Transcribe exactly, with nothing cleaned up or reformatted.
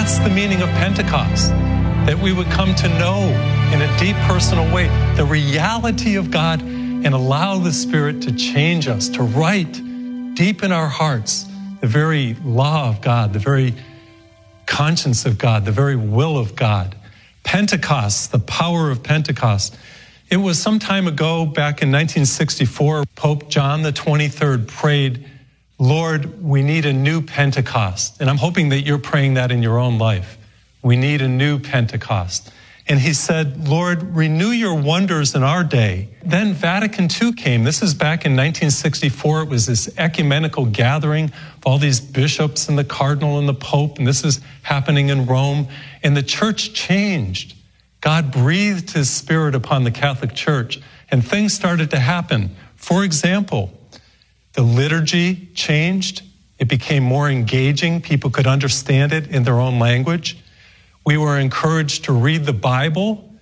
That's the meaning of Pentecost, that we would come to know in a deep personal way the reality of God and allow the Spirit to change us, to write deep in our hearts the very law of God, the very conscience of God, the very will of God. Pentecost, the power of Pentecost. It was some time ago, back in nineteen sixty-four, Pope John the twenty-third prayed, Lord, we need a new Pentecost. And I'm hoping that you're praying that in your own life. We need a new Pentecost. And he said, Lord, renew your wonders in our day. Then Vatican Two came. This is back in nineteen sixty-four. It was this ecumenical gathering of all these bishops and the cardinal and the pope. And this is happening in Rome. And the church changed. God breathed his Spirit upon the Catholic Church, and things started to happen. For example, the liturgy changed. It became more engaging. People could understand it in their own language. We were encouraged to read the Bible